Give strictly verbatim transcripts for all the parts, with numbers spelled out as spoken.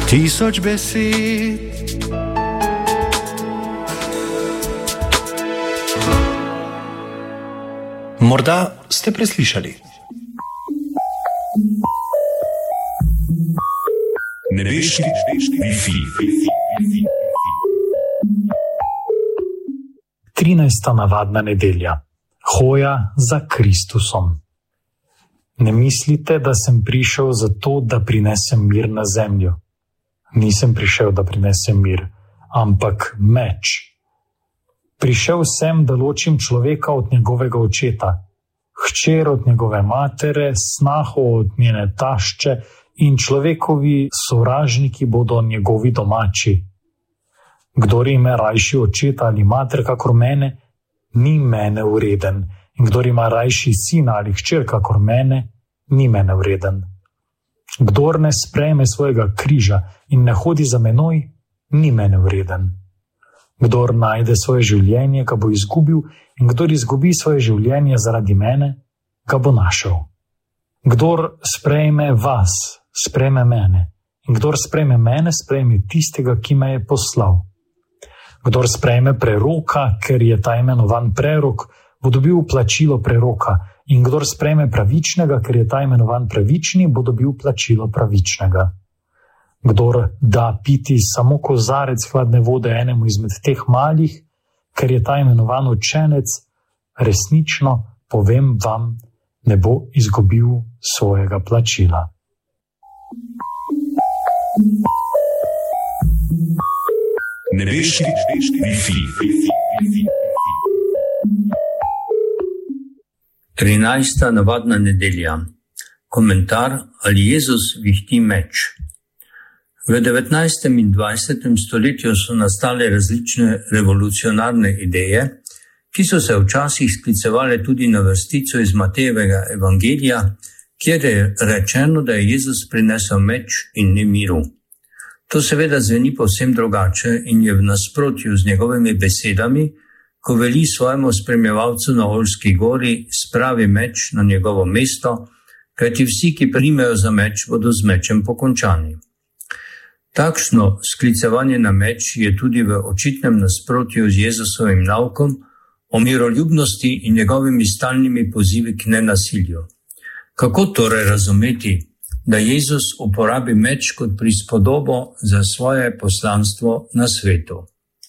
Tisoč besed. Morda ste preslišali. Nebeški Wi-Fi. trinajsta navadna nedelja. Hoja za Kristusom. Ne mislite, da sem prišel zato, da prinesem mir na zemljo. Nisem prišel, da prinesem mir, ampak meč. Prišel sem, da ločim človeka od njegovega očeta, hčer od njegove matere, snaho od njene tašče in človekovi sovražniki bodo njegovi domači. Kdor ima rajši očeta ali mater kakor mene, ni mene vreden, in kdor ima rajši sina ali hčer kakor mene, ni mene vreden. Kdor ne sprejme svojega križa in ne hodi za menoj, ni mene vreden. Kdor najde svoje življenje, ga bo izgubil, in kdor izgubi svoje življenje zaradi mene, ga bo našel. Kdor sprejme vas, sprejme mene, in kdor sprejme mene, sprejme tistega, ki me je poslal. Kdor sprejme preroka, ker je ta imenovan prerok, bo dobil plačilo preroka, in kdor sprejme pravičnega, ker je ta imenovan pravični, bo dobil plačilo pravičnega. Kdor da piti samo kozarec hladne vode enemu izmed teh malih, ker je ta imenovan učenec, resnično, povem vam, ne bo izgubil svojega plačila. Nebeški Wi-Fi. trinajsta navadna nedelja. Komentar, ali Jezus vihti meč. V devetnajstem in dvajsetem stoletju so nastale različne revolucionarne ideje, ki so se včasih sklicevale tudi na vrstico iz Matejevega evangelija, kjer je rečeno, da je Jezus prinesel meč in ne miru. To seveda zveni povsem drugače in je v nasprotju z njegovimi besedami, ko veli svojemu spremljevalcu na Oljski gori, spravi meč na njegovo mesto, kajti vsi, ki primejo za meč, bodo z mečem pokončani. Takšno sklicevanje na meč je tudi v očitnem nasprotju z Jezusovim naukom o miroljubnosti in njegovimi stalnimi pozivi k nenasilju. Kako torej razumeti, da Jezus uporabi meč kot prispodobo za svoje poslanstvo na svetu?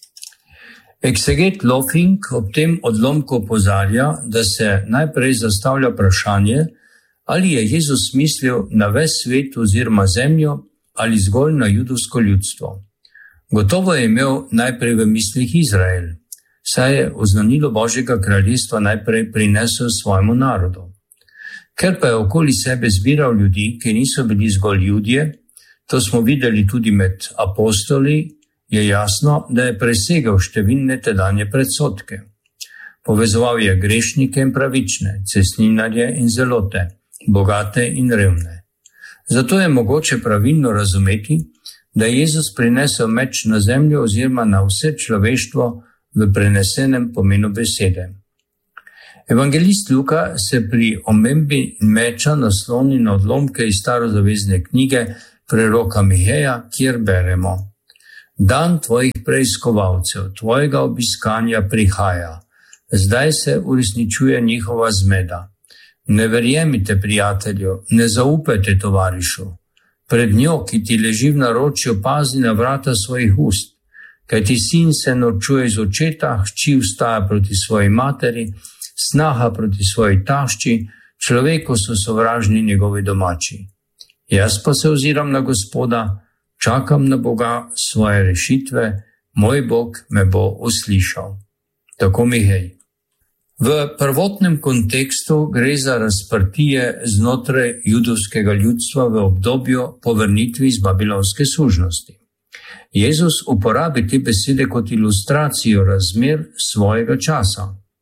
Ekseget Lofing ob tem odlomku opozarja, da se najprej zastavlja vprašanje, ali je Jezus mislil na ves svet oziroma zemljo ali zgolj na judovsko ljudstvo. Gotovo je imel najprej v mislih Izrael, saj je oznanilo Božjega kraljestva najprej prinesel svojemu narodu. Ker pa je okoli sebe zbiral ljudi, ki niso bili zgolj Judje, to smo videli tudi med apostoli, je jasno, da je presegel številne tedanje predsodke. Povezoval je grešnike in pravične, cestninarje in zelote, bogate in revne. Zato je mogoče pravilno razumeti, da je Jezus prinesel meč na zemljo oziroma na vse človeštvo v prenesenem pomenu besede. Evangelist Luka se pri omembi meča nasloni na odlomke iz starozavezne knjige preroka Miheja, kjer beremo: Dan tvojih preiskovalcev, tvojega obiskanja prihaja, zdaj se uresničuje njihova zmeda. Ne verjemite, prijatelju, ne zaupajte tovarišu. Pred njo, ki ti leži v naročju, pazi na vrata svojih ust, kajti sin se norčuje iz očeta, hči vstaja proti svoji materi, snaha proti svoji tašči, človeku so sovražni njegovi domači. Jaz pa se oziram na Gospoda, čakam na Boga svoje rešitve, moj Bog me bo uslišal. Tako Mihej. V prvotnem kontekstu gre za razprtije znotraj judovskega ljudstva v obdobju po vrnitvi iz babilonske sužnosti. Jezus uporabi te besede kot ilustracijo razmer svojega časa.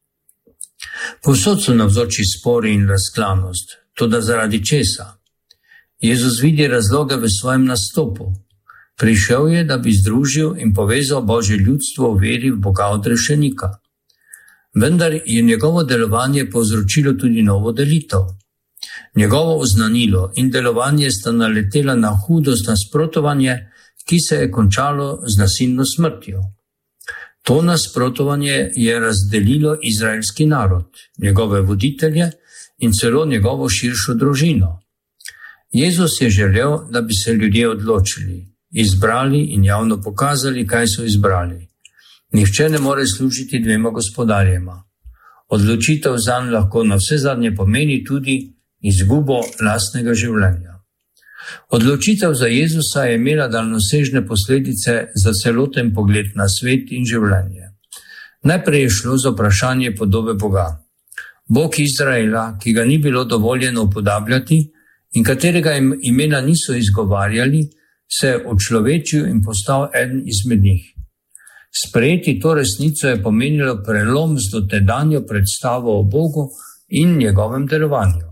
Povsod so navzoči spori in razklanost, toda zaradi česa? Jezus vidi razloge v svojem nastopu. Prišel je, da bi združil in povezal Božje ljudstvo v veri v Boga odrešenika. Vendar je njegovo delovanje povzročilo tudi novo delitev. Njegovo oznanilo in delovanje sta naletela na hudost nasprotovanje, ki se je končalo z nasilno smrtjo. To nasprotovanje je razdelilo izraelski narod, njegove voditelje in celo njegovo širšo družino. Jezus je želel, da bi se ljudje odločili, izbrali in javno pokazali, kaj so izbrali. Nihče ne more služiti dvema gospodarjema. Odločitev zanj lahko navsezadnje pomeni tudi izgubo lastnega življenja. Odločitev za Jezusa je imela daljnosežne posledice za celoten pogled na svet in življenje. Najprej je šlo za vprašanje podobe Boga. Bog Izraela, ki ga ni bilo dovoljeno upodabljati in katerega imena niso izgovarjali, se je očlovečil in postal eden izmed njih. Sprejeti to resnico je pomenilo prelom z dotedanjo predstavo o Bogu in njegovem delovanju.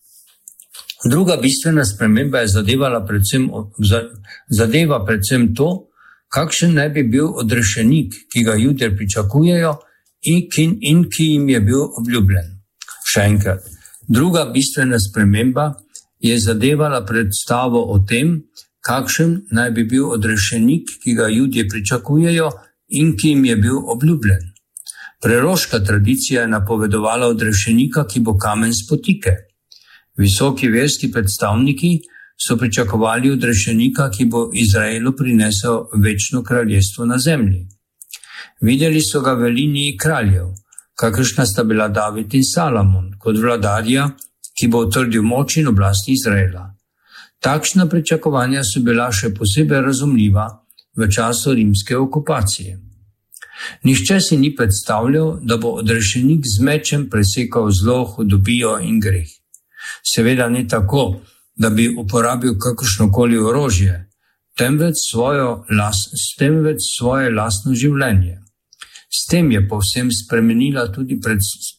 Druga bistvena sprememba je zadevala predvsem, zadeva predvsem to, kakšen naj bi bil odrešenik, ki ga Judje pričakujejo in ki, in ki jim je bil obljubljen. Še enkrat, druga bistvena sprememba je zadevala predstavo o tem, kakšen naj bi bil odrešenik, ki ga Judje pričakujejo in ki jim je bil obljubljen. Preroška tradicija je napovedovala odrešenika, ki bo kamen spotike. Visoki verski predstavniki so pričakovali odrešenika, ki bo Izraelu prinesel večno kraljestvo na zemlji. Videli so ga v liniji kraljev, kakršna sta bila David in Salomon, kot vladarja, ki bo utrdil moč in oblast Izraela. Takšna pričakovanja so bila še posebej razumljiva v času rimske okupacije. Nihče si ni predstavljal, da bo odrešenik z mečem presekal zlo, hudobijo in greh. Seveda ne tako, da bi uporabil kakršnokoli orožje, temveč, svojo, temveč svoje lastno življenje. S tem je povsem spremenila tudi pred...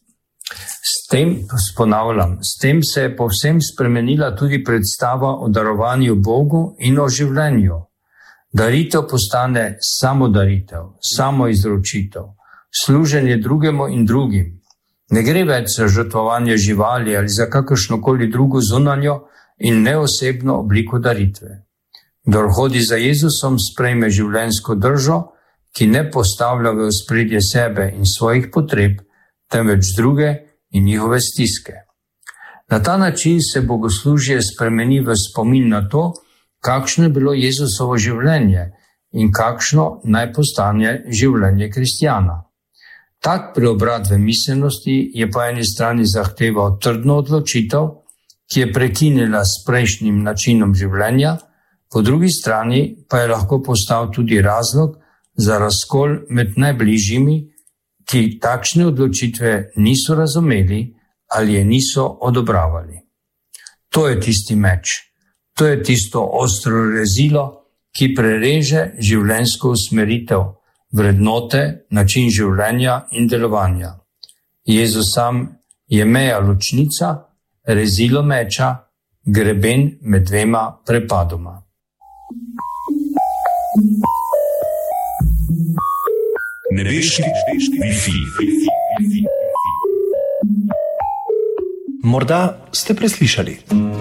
S tem, ponavljam, s tem se je povsem spremenila tudi predstava o darovanju Bogu in o življenju. Daritev postane samodaritev, samoizročitev, služenje drugemu in drugim. Ne gre več za žrtvovanje živali ali za kakršnokoli drugo zunanjo in neosebno obliko daritve. Kdor hodi za Jezusom, sprejme življenjsko držo, ki ne postavlja v ospredje sebe in svojih potreb, temveč druge in njihove stiske. Na ta način se bogoslužje spremeni v spomin na to, kakšno je bilo Jezusovo življenje in kakšno naj postane življenje kristjana. Tak preobrat v miselnosti je po eni strani zahteval trdno odločitev, ki je prekinila s prejšnjim načinom življenja, po drugi strani pa je lahko postal tudi razlog za razkol med najbližjimi, ki takšne odločitve niso razumeli ali je niso odobravali. To je tisti meč, to je tisto ostro rezilo, ki prereže življenjsko usmeritev, vrednote, način življenja in delovanja. Jezus sam je meja ločnica, rezilo meča, greben med dvema prepadoma. Nebeški Wi-Fi. Morda ste preslišali.